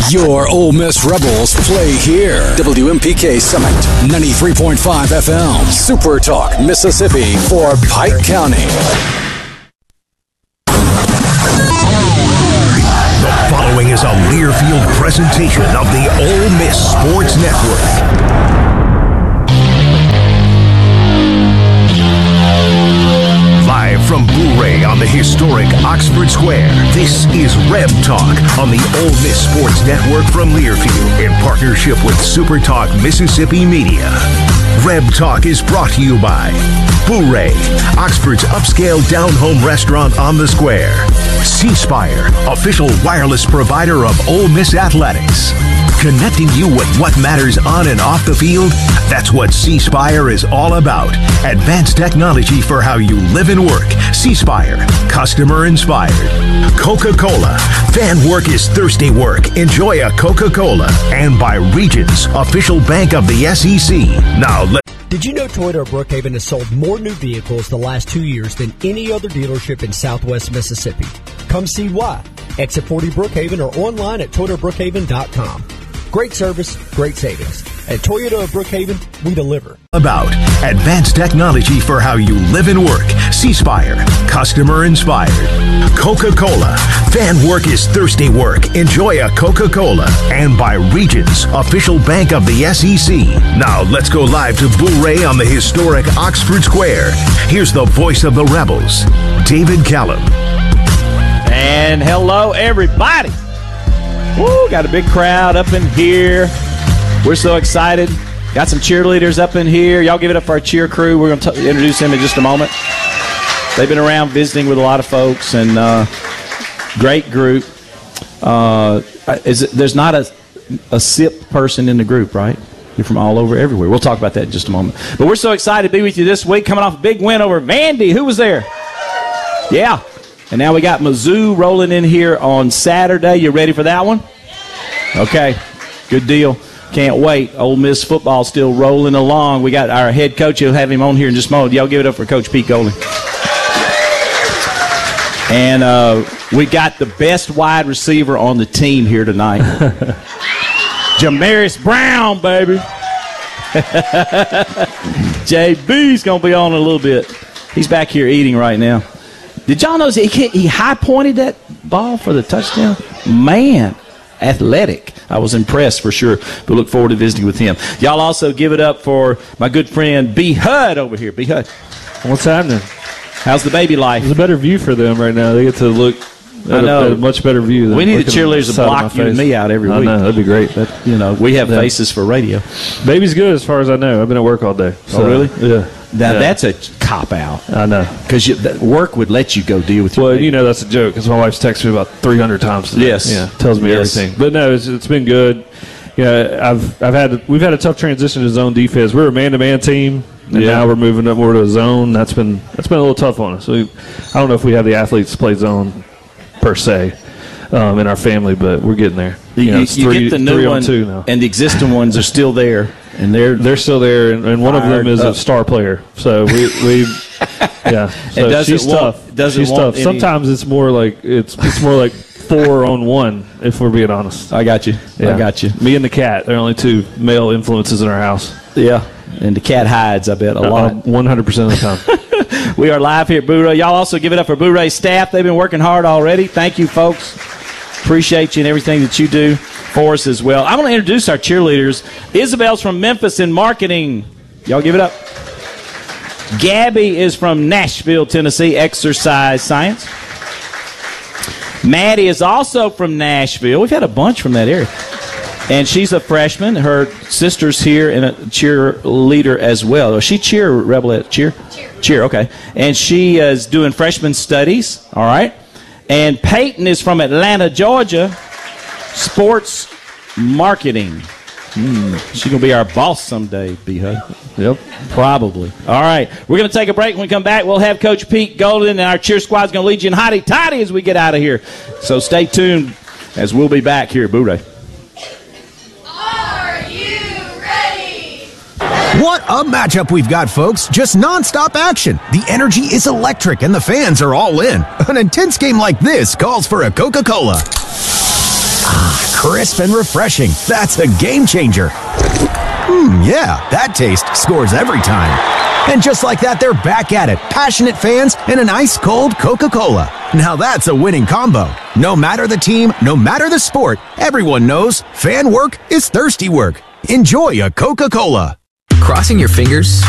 Your Ole Miss Rebels play here. WMPK Summit, 93.5 FM. Super Talk, Mississippi for Pike County. The following is a Learfield presentation of the Ole Miss Sports Network. Live from Blue Ray on the historic Oxford Square, this is Reb Talk on the Ole Miss Sports Network from Learfield in partnership with Super Talk Mississippi Media. Reb Talk is brought to you by Blue Ray, Oxford's upscale down-home restaurant on the square. C Spire, official wireless provider of Ole Miss Athletics. Connecting you with what matters on and off the field, that's what C Spire is all about. Advanced technology for how you live and work. C Spire, customer inspired. Coca-Cola, fan work is thirsty work. Enjoy a Coca-Cola. And by Regions, official bank of the SEC. Now, Did you know Toyota of Brookhaven has sold more new vehicles the last 2 years than any other dealership in Southwest Mississippi? Come see why. Exit 40 Brookhaven or online at ToyotaBrookhaven.com. Great service, great savings. At Toyota of Brookhaven, we deliver. About advanced technology for how you live and work. C Spire, customer inspired. Coca-Cola, fan work is thirsty work. Enjoy a Coca-Cola. And by Regions, official bank of the SEC. Now let's go live to Blue Ray on the historic Oxford Square. Here's the voice of the Rebels, David Callum. And hello, everybody. Woo, got a big crowd up in here. We're so excited. Got some cheerleaders up in here. Y'all give it up for our cheer crew. We're going to introduce them in just a moment. They've been around visiting with a lot of folks, and great group. There's not a SIP person in the group, right? You're from all over, everywhere. We'll talk about that in just a moment. But we're so excited to be with you this week, coming off a big win over Vandy. Who was there? Yeah. And now we got Mizzou rolling in here on Saturday. You ready for that one? Okay, good deal. Can't wait. Ole Miss football still rolling along. We got our head coach. You'll have him on here in just a moment. Y'all give it up for Coach Pete Golding. And we got the best wide receiver on the team here tonight. Jamarius Brown, baby. JB's going to be on in a little bit. He's back here eating right now. Did y'all know he high-pointed that ball for the touchdown? Man, athletic. I was impressed for sure. But look forward to visiting with him. Y'all also give it up for my good friend B. Hud over here. B. Hud. What's happening? How's the baby life? There's a better view for them right now. They get to look at a much better view. We need the cheerleaders to block you and me out every week. I know. That'd be great. We have faces for radio. Baby's good as far as I know. I've been at work all day. So, oh, really? Yeah. Now, that's a cop-out. I know. Because work would let you go deal with your baby. That's a joke because my wife's texted me about 300 times today. Yes. Yeah, tells me everything. But no, it's been good. Yeah, we've had a tough transition to zone defense. We're a man-to-man team, and now we're moving up more to a zone. That's been a little tough on us. I don't know if we have the athletes to play zone per se in our family, but we're getting there. You get the new one, now. And the existing ones are still there. And they're still there, and one of them is a star player. So we So she's tough. She's tough. Sometimes it's more like 4-on-1, if we're being honest. I got you. Yeah. I got you. Me and the cat. There are only two male influences in our house. Yeah, and the cat hides, I bet, a lot. 100% of the time. We are live here at Boo Ray. Y'all also give it up for Boo Ray staff. They've been working hard already. Thank you, folks. Appreciate you and everything that you do for us as well. I want to introduce our cheerleaders. Isabel's from Memphis in marketing. Y'all give it up. Gabby is from Nashville, Tennessee, exercise science. Maddie is also from Nashville. We've had a bunch from that area. And she's a freshman. Her sister's here and a cheerleader as well. Is she cheer, Rebelette? Cheer? Cheer, okay. And she is doing freshman studies, all right. And Peyton is from Atlanta, Georgia, sports marketing. She's going to be our boss someday, B-Hud. Yep. Probably. All right. We're going to take a break. When we come back, we'll have Coach Pete Golden, and our cheer squad's going to lead you in hotty-toddy as we get out of here. So stay tuned as we'll be back here at Boo Ray. Are you ready? What a matchup we've got, folks. Just nonstop action. The energy is electric, and the fans are all in. An intense game like this calls for a Coca-Cola. Crisp and refreshing. That's a game changer. Yeah, that taste scores every time. And just like that, they're back at it. Passionate fans and an ice-cold Coca-Cola. Now that's a winning combo. No matter the team, no matter the sport, everyone knows fan work is thirsty work. Enjoy a Coca-Cola. Crossing your fingers